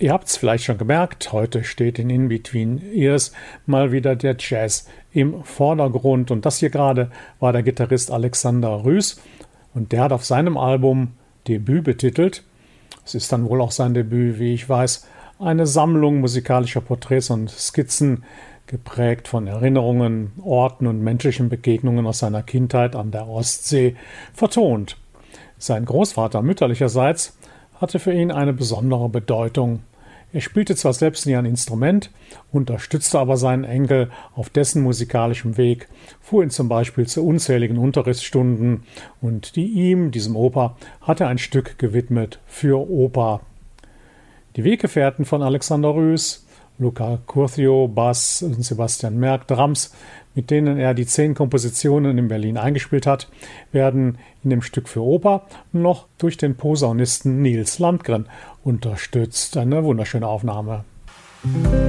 Ihr habt es vielleicht schon gemerkt, heute steht in Between Ears mal wieder der Jazz im Vordergrund. Und das hier gerade war der Gitarrist Alexander Rüß. Und der hat auf seinem Album Debüt betitelt. Es ist dann wohl auch sein Debüt, wie ich weiß, eine Sammlung musikalischer Porträts und Skizzen, geprägt von Erinnerungen, Orten und menschlichen Begegnungen aus seiner Kindheit an der Ostsee, vertont. Sein Großvater mütterlicherseits hatte für ihn eine besondere Bedeutung. Er spielte zwar selbst nie ein Instrument, unterstützte aber seinen Enkel auf dessen musikalischem Weg, fuhr ihn zum Beispiel zu unzähligen Unterrichtsstunden und diesem Opa, hat er ein Stück gewidmet für Opa. Die Weggefährten von Alexander Rüß, Luca Curcio, Bass und Sebastian Merck, Drums, mit denen er die 10 Kompositionen in Berlin eingespielt hat, werden in dem Stück für Oper noch durch den Posaunisten Nils Landgren unterstützt. Eine wunderschöne Aufnahme.